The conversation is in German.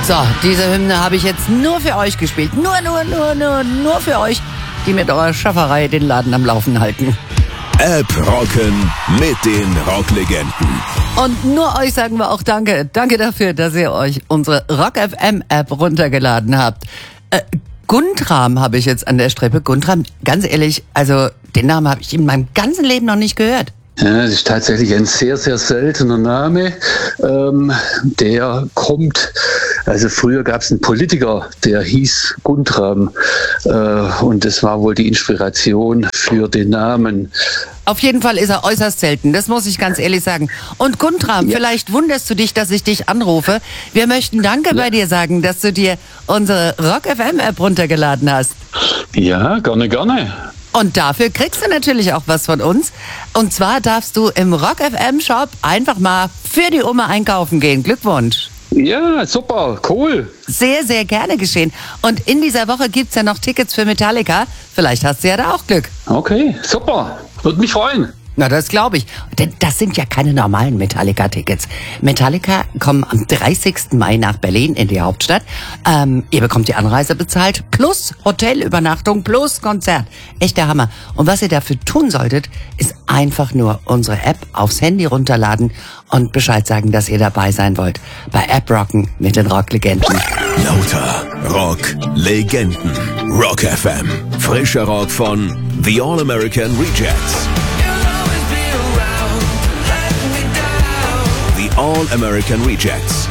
So, diese Hymne habe ich jetzt nur für euch gespielt. Nur für euch, die mit eurer Schafferei den Laden am Laufen halten. App rocken mit den Rocklegenden. Und nur euch sagen wir auch Danke. Danke dafür, dass ihr euch unsere Rock FM App runtergeladen habt. Guntram habe ich jetzt an der Strippe. Guntram, ganz ehrlich, also den Namen habe ich in meinem ganzen Leben noch nicht gehört. Ja, das ist tatsächlich ein sehr, sehr seltener Name. Der kommt, also früher gab es einen Politiker, der hieß Guntram. Und das war wohl die Inspiration für den Namen. Auf jeden Fall ist er äußerst selten, das muss ich ganz ehrlich sagen. Und Guntram, vielleicht wunderst du dich, dass ich dich anrufe. Wir möchten Danke bei dir sagen, dass du dir unsere Rock FM App runtergeladen hast. Ja, gerne. Und dafür kriegst du natürlich auch was von uns. Und zwar darfst du im Rock FM Shop einfach mal für die Oma einkaufen gehen. Glückwunsch. Ja, super, cool. Sehr, sehr gerne geschehen. Und in dieser Woche gibt's ja noch Tickets für Metallica. Vielleicht hast du ja da auch Glück. Okay, super. Würde mich freuen. Na, das glaube ich. Denn das sind ja keine normalen Metallica-Tickets. Metallica kommen am 30. Mai nach Berlin in die Hauptstadt. Ihr bekommt die Anreise bezahlt, plus Hotelübernachtung, plus Konzert. Echt der Hammer. Und was ihr dafür tun solltet, ist einfach nur unsere App aufs Handy runterladen und Bescheid sagen, dass ihr dabei sein wollt. Bei App Rocken mit den Rocklegenden. Lauter Rocklegenden. Rock FM. Frischer Rock von The All American Rejects. The All American Rejects.